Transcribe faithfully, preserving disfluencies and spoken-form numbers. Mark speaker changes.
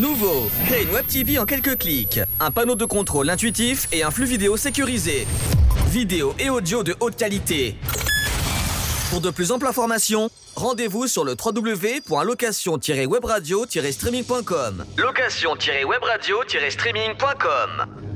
Speaker 1: Nouveau, créez une Web T V en quelques clics. Un panneau de contrôle intuitif et un flux vidéo sécurisé. Vidéo et audio de haute qualité. Pour de plus amples informations, rendez-vous sur le w w w point location tiret webradio tiret streaming point com. location tiret webradio tiret streaming point com